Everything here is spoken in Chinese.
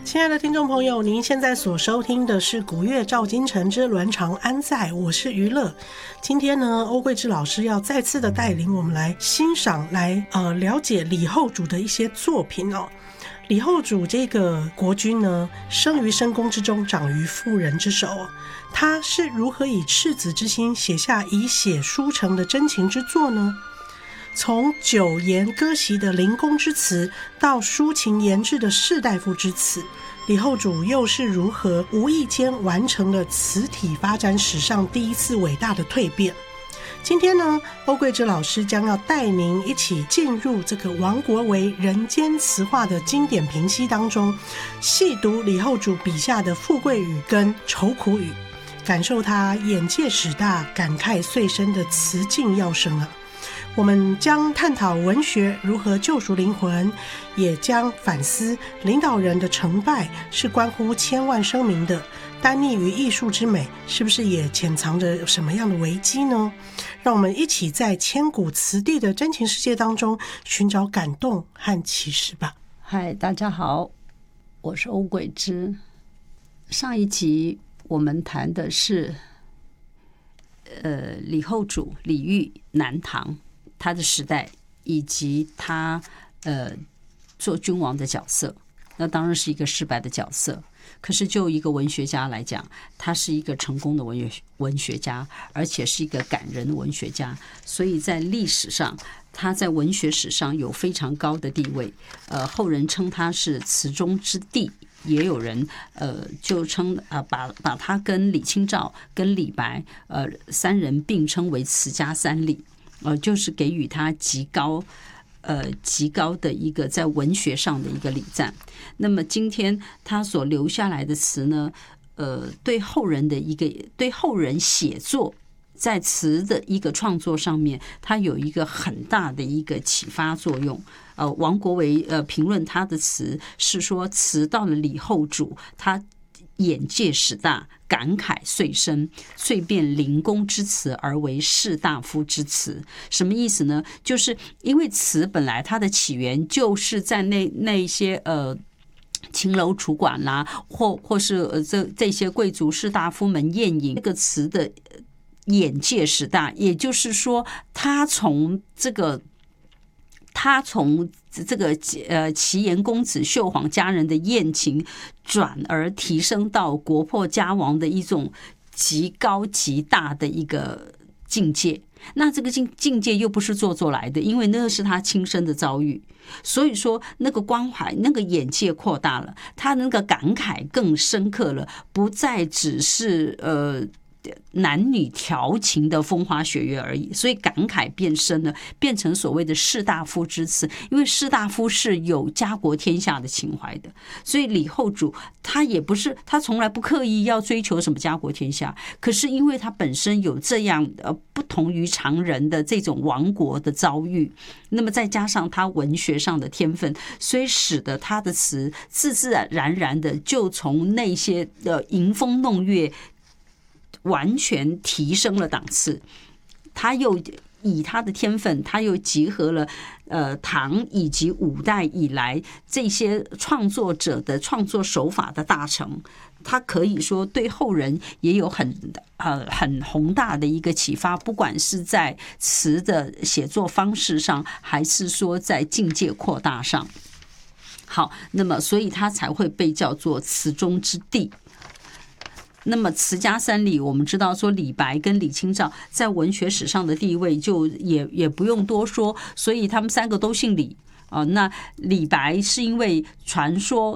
亲爱的听众朋友，您现在所收听的是古乐赵京城之伦常安在，我是娱乐。今天呢，欧桂芝老师要再次的带领我们来欣赏、了解李后主的一些作品哦。李后主这个国君呢，生于深宫之中，长于妇人之手。他是如何以赤子之心写下以血书成的真情之作呢？从九言歌席的临宫之词，到抒情研制的士大夫之词，李后主又是如何无意间完成了词体发展史上第一次伟大的蜕变？今天呢，欧桂芝老师将要带您一起进入这个王国维人间词话的经典评析当中，细读李后主笔下的富贵语跟愁苦语，感受他眼界史大、感慨遂深的词境要生啊。我们将探讨文学如何救赎灵魂，也将反思领导人的成败是关乎千万生民的，单溺于艺术之美是不是也潜藏着什么样的危机呢？让我们一起在千古词帝的真情世界当中寻找感动和启示吧。 嗨，大家好，我是欧桂芝。上一集我们谈的是李后主李煜南唐他的时代，以及他做君王的角色。那当然是一个失败的角色，可是就一个文学家来讲，他是一个成功的文学家，而且是一个感人的文学家，所以在历史上，他在文学史上有非常高的地位。后人称他是词中之帝，也有人就称把他跟李清照跟李白三人并称为词家三李。就是给予他极高的一个在文学上的一个礼赞。那么今天他所留下来的词呢，对后人写作在词的一个创作上面，它有一个很大的一个启发作用。王国维评论他的词是说，词到了李后主，他眼界史大，感慨遂深，遂变临宫之词而为士大夫之词。什么意思呢？就是因为词本来它的起源就是在那些秦楼楚馆啦，或是这些贵族士大夫们宴饮，这个词的眼界史大，也就是说他从这个齐颜公子秀皇家人的宴情，转而提升到国破家亡的一种极高极大的一个境界。那这个境界又不是做来的，因为那是他亲身的遭遇，所以说那个关怀，那个眼界扩大了，他那个感慨更深刻了，不再只是男女调情的风花雪月而已，所以感慨变深了，变成所谓的士大夫之词。因为士大夫是有家国天下的情怀的，所以李后主他也不是，他从来不刻意要追求什么家国天下，可是因为他本身有这样不同于常人的这种亡国的遭遇，那么再加上他文学上的天分，所以使得他的词自自然然的就从那些迎风弄月完全提升了档次。他又以他的天分，他又集合了唐以及五代以来这些创作者的创作手法的大成，他可以说对后人也有很宏大的一个启发，不管是在词的写作方式上，还是说在境界扩大上。好，那么所以他才会被叫做词中之帝。那么词家三李，我们知道说李白跟李清照在文学史上的地位就也不用多说，所以他们三个都姓李。那李白是因为传说